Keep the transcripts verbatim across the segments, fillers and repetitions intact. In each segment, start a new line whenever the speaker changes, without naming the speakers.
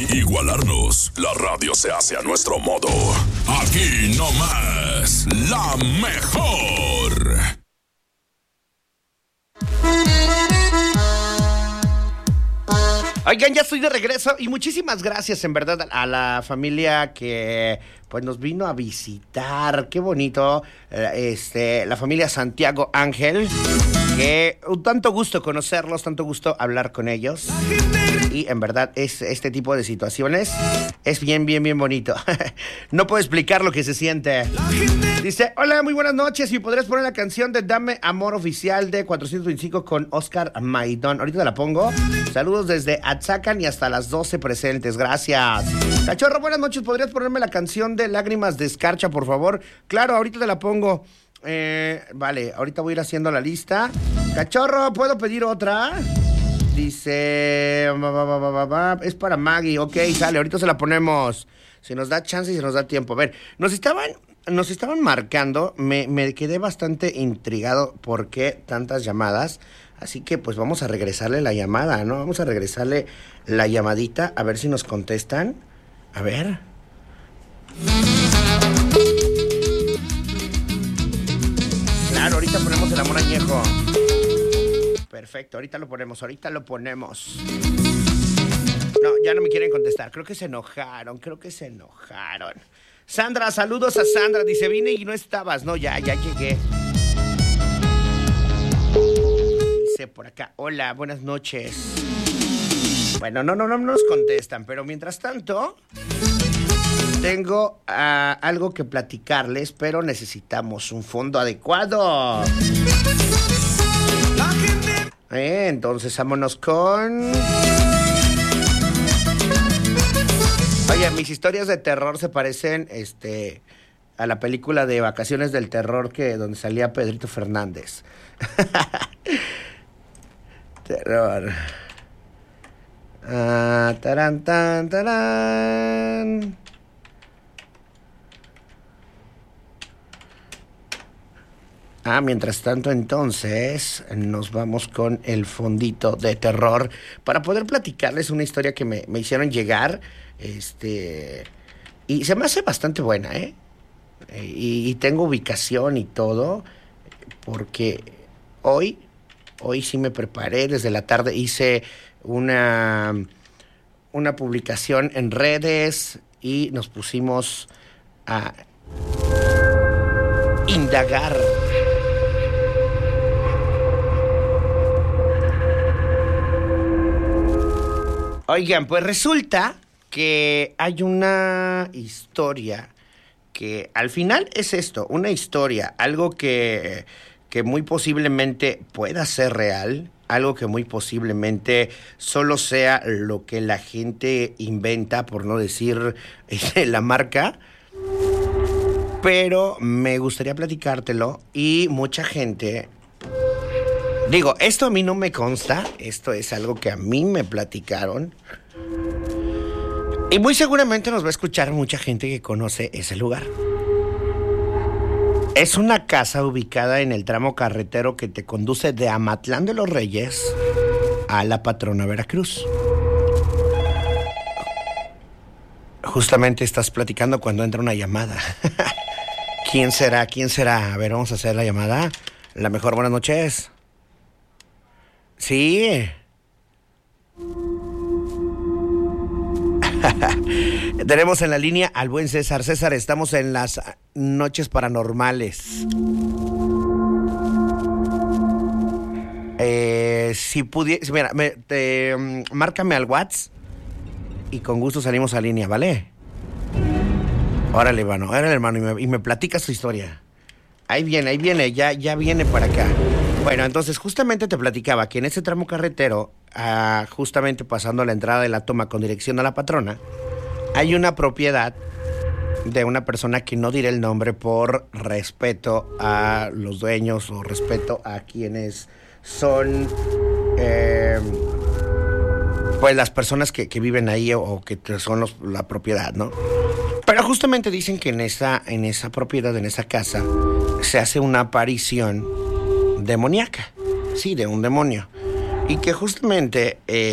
Igualarnos, la radio se hace a nuestro modo. Aquí no más, la mejor.
Oigan, ya estoy de regreso y muchísimas gracias en verdad a la familia que pues nos vino a visitar. Qué bonito, este, la familia Santiago Ángel, que un tanto gusto conocerlos, tanto gusto hablar con ellos. Y en verdad es este tipo de situaciones es bien, bien, bien bonito. No puedo explicar lo que se siente. Dice, hola, muy buenas noches. ¿Y podrías poner la canción de Dame Amor Oficial de cuatrocientos veinticinco con Oscar Maidón? Ahorita te la pongo. Saludos desde Atzacan y hasta las doce presentes. Gracias. Cachorro, buenas noches. ¿Podrías ponerme la canción de Lágrimas de Escarcha, por favor? Claro, ahorita te la pongo. Eh, vale, ahorita voy a ir haciendo la lista. Cachorro, ¿puedo pedir otra? Dice, va, va, va, va, va. Es para Maggie, ok, sale, ahorita se la ponemos. Si nos da chance y si nos da tiempo. A ver, nos estaban, nos estaban marcando, me, me quedé bastante intrigado por qué tantas llamadas. Así que pues vamos a regresarle la llamada, ¿no? Vamos a regresarle la llamadita, a ver si nos contestan. A ver. Claro, ahorita ponemos el amor añejo. Perfecto, ahorita lo ponemos, ahorita lo ponemos. No, ya no me quieren contestar. Creo que se enojaron, creo que se enojaron. Sandra, saludos a Sandra. Dice, vine y no estabas. No, ya, ya llegué. Dice por acá, hola, buenas noches. Bueno, no, no, no nos contestan, pero mientras tanto, tengo uh, algo que platicarles, pero necesitamos un fondo adecuado. Eh, entonces vámonos con... Oye, mis historias de terror se parecen este, a la película de Vacaciones del Terror que donde salía Pedrito Fernández. Terror. Ah, tarán, tan, tarán. Ah, mientras tanto, entonces, nos vamos con el fondito de terror para poder platicarles una historia que me, me hicieron llegar, este, y se me hace bastante buena, ¿eh? Y, y tengo ubicación y todo, porque hoy, hoy sí me preparé, desde la tarde hice una, una publicación en redes y nos pusimos a indagar. Oigan, pues resulta que hay una historia que al final es esto, una historia, algo que, que muy posiblemente pueda ser real, algo que muy posiblemente solo sea lo que la gente inventa, por no decir eh, la marca, pero me gustaría platicártelo y mucha gente... Digo, esto a mí no me consta, esto es algo que a mí me platicaron. Y muy seguramente nos va a escuchar mucha gente que conoce ese lugar. Es una casa ubicada en el tramo carretero que te conduce de Amatlán de los Reyes a La Patrona, Veracruz. Justamente estás platicando cuando entra una llamada. ¿Quién será? ¿Quién será? A ver, vamos a hacer la llamada. La mejor, buenas noches. Sí. Tenemos en la línea al buen César. César, estamos en las noches paranormales. Eh, si pudiera, mira, me, te, um, márcame al WhatsApp y con gusto salimos a línea, ¿vale? Órale, hermano, órale, hermano, y me, y me platicas tu historia. Ahí viene, ahí viene, ya, ya viene para acá. Bueno, entonces justamente te platicaba que en ese tramo carretero, uh, justamente pasando la entrada de la toma con dirección a La Patrona, hay una propiedad de una persona que no diré el nombre por respeto a los dueños o respeto a quienes son, eh, pues las personas que, que viven ahí o, o que son los, la propiedad, ¿no? Pero justamente dicen que en esa, en esa propiedad, en esa casa, se hace una aparición demoníaca, sí, de un demonio, y que justamente eh,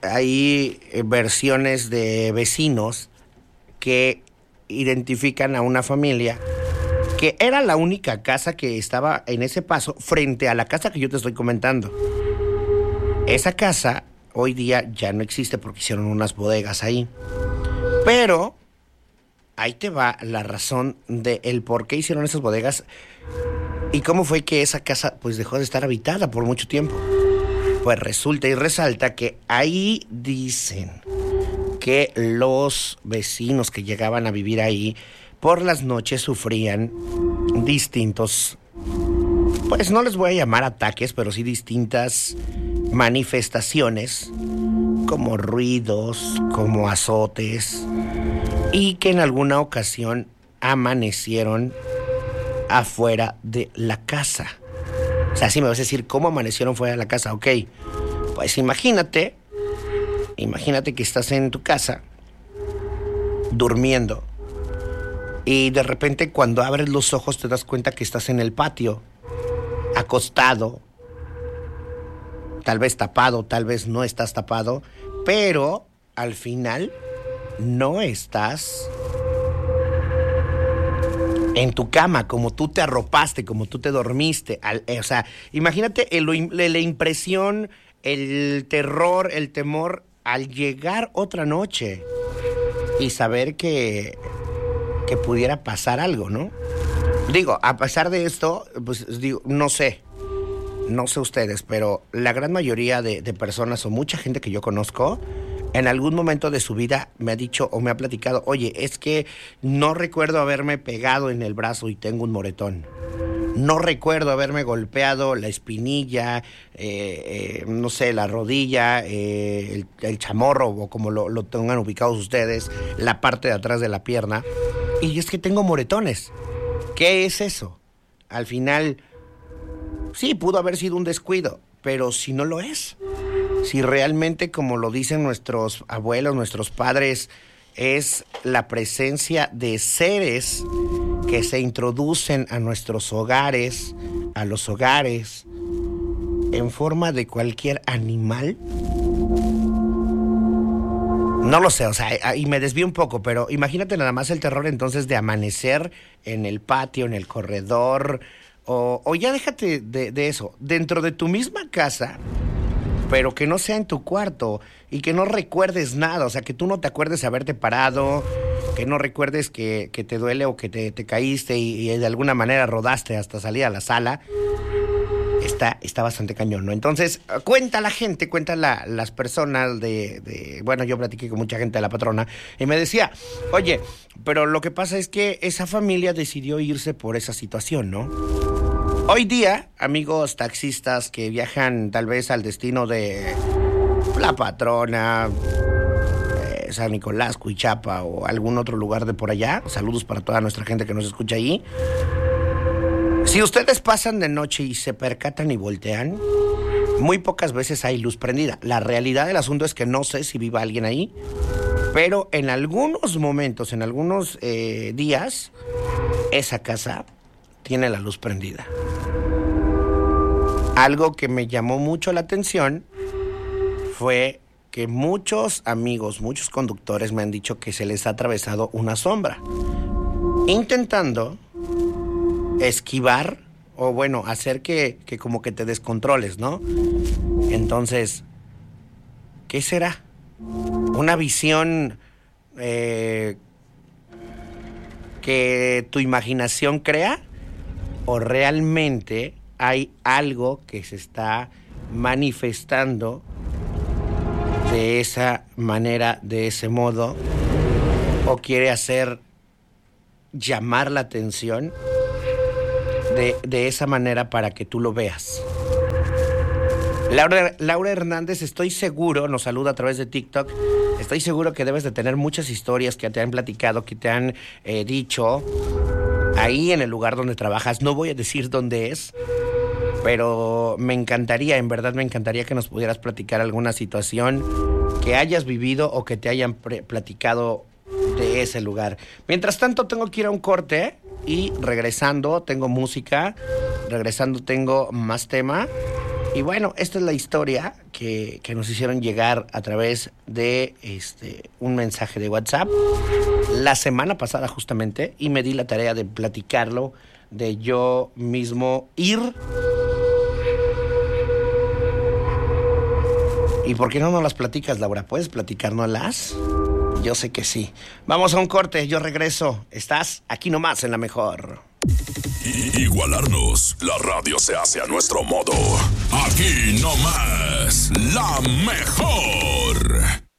hay versiones de vecinos que identifican a una familia que era la única casa que estaba en ese paso frente a la casa que yo te estoy comentando. Esa casa hoy día ya no existe porque hicieron unas bodegas ahí. Pero ahí te va la razón de el por qué hicieron esas bodegas y cómo fue que esa casa pues dejó de estar habitada por mucho tiempo. Pues resulta y resalta que ahí dicen que los vecinos que llegaban a vivir ahí por las noches sufrían distintos, pues no les voy a llamar ataques, pero sí distintas manifestaciones, como ruidos, como azotes, y que en alguna ocasión amanecieron afuera de la casa. O sea, si me vas a decir cómo amanecieron fuera de la casa, ok, pues imagínate, imagínate que estás en tu casa, durmiendo, y de repente cuando abres los ojos te das cuenta que estás en el patio, acostado, tal vez tapado, tal vez no estás tapado, pero al final no estás en tu cama, como tú te arropaste, como tú te dormiste. Al, eh, o sea, imagínate el, el, la impresión, el terror, el temor al llegar otra noche y saber que, que pudiera pasar algo, ¿no? Digo, a pesar de esto, pues digo, no sé. No sé ustedes, pero la gran mayoría de, de personas o mucha gente que yo conozco, en algún momento de su vida me ha dicho o me ha platicado, oye, es que no recuerdo haberme pegado en el brazo y tengo un moretón. No recuerdo haberme golpeado la espinilla, eh, eh, no sé, la rodilla, eh, el, el chamorro o como lo, lo tengan ubicados ustedes, la parte de atrás de la pierna. Y es que tengo moretones. ¿Qué es eso? Al final... sí, pudo haber sido un descuido, pero si no lo es, si realmente, como lo dicen nuestros abuelos, nuestros padres, es la presencia de seres que se introducen a nuestros hogares, a los hogares, en forma de cualquier animal. No lo sé, o sea, y me desvío un poco, pero imagínate nada más el terror entonces de amanecer en el patio, en el corredor... O, o ya déjate de, de eso, dentro de tu misma casa, pero que no sea en tu cuarto y que no recuerdes nada, o sea, que tú no te acuerdes de haberte parado, que no recuerdes que, que te duele o que te, te caíste y, y de alguna manera rodaste hasta salir a la sala. Está, está bastante cañón, ¿no? Entonces, cuenta la gente, cuenta la, las personas de, de... Bueno, yo platiqué con mucha gente de La Patrona y me decía, oye, pero lo que pasa es que esa familia decidió irse por esa situación, ¿no? Hoy día, amigos taxistas que viajan tal vez al destino de La Patrona, eh, San Nicolás, Cuichapa o algún otro lugar de por allá, saludos para toda nuestra gente que nos escucha ahí. Si ustedes pasan de noche y se percatan y voltean, muy pocas veces hay luz prendida. La realidad del asunto es que no sé si viva alguien ahí, pero en algunos momentos, en algunos eh, días, esa casa tiene la luz prendida. Algo que me llamó mucho la atención fue que muchos amigos, muchos conductores me han dicho que se les ha atravesado una sombra, intentando esquivar o bueno, hacer que, que como que te descontroles, ¿no? Entonces, ¿qué será? ¿Una visión eh, que tu imaginación crea? ¿O realmente hay algo que se está manifestando de esa manera, de ese modo? ¿O quiere hacer llamar la atención de, de esa manera para que tú lo veas? Laura, Laura Hernández, estoy seguro, nos saluda a través de TikTok, estoy seguro que debes de tener muchas historias que te han platicado, que te han eh, dicho ahí en el lugar donde trabajas. No voy a decir dónde es, pero me encantaría, en verdad me encantaría que nos pudieras platicar alguna situación que hayas vivido o que te hayan pre- platicado de ese lugar. Mientras tanto, tengo que ir a un corte y regresando tengo música, regresando tengo más tema. Y bueno, esta es la historia que, que nos hicieron llegar a través de este un mensaje de WhatsApp la semana pasada justamente, y me di la tarea de platicarlo, de yo mismo ir. ¿Y por qué no nos las platicas, Laura? ¿Puedes platicárnoslas? Yo sé que sí. Vamos a un corte, yo regreso. Estás aquí nomás en La Mejor.
Igualarnos, la radio se hace a nuestro modo. Aquí nomás, La Mejor.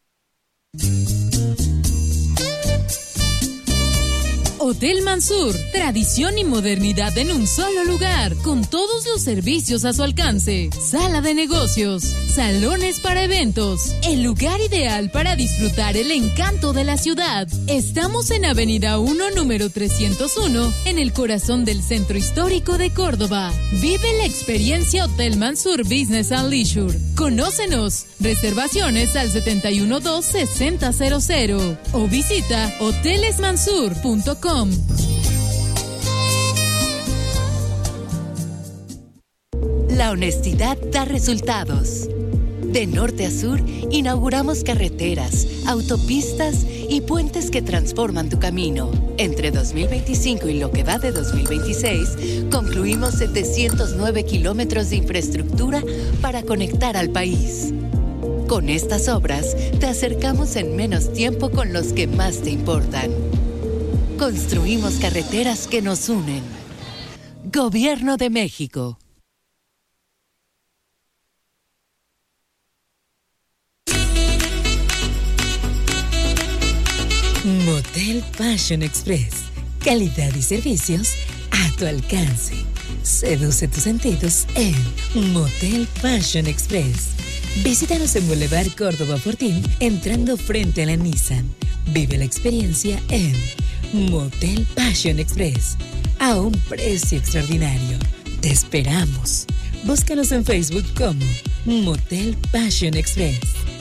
Hotel Mansur, tradición y modernidad en un solo lugar, con todos los servicios a su alcance. Sala de negocios, salones para eventos, el lugar ideal para disfrutar el encanto de la ciudad. Estamos en Avenida uno, número trescientos uno, en el corazón del Centro Histórico de Córdoba. Vive la experiencia Hotel Mansur Business and Leisure. Conócenos. Reservaciones al setenta y uno dos sesenta cero cero o visita hoteles mansur punto com.
La honestidad da resultados. De norte a sur, inauguramos carreteras, autopistas y puentes que transforman tu camino. Entre dos mil veinticinco y lo que va de dos mil veintiséis, concluimos setecientos nueve kilómetros de infraestructura para conectar al país. Con estas obras, te acercamos en menos tiempo con los que más te importan. Construimos carreteras que nos unen. Gobierno de México.
Motel Fashion Express. Calidad y servicios a tu alcance. Seduce tus sentidos en Motel Fashion Express. Visítanos en Boulevard Córdoba Fortín, entrando frente a la Nissan. Vive la experiencia en Motel Fashion Express, a un precio extraordinario. Te esperamos. Búscanos en Facebook como Motel Fashion Express.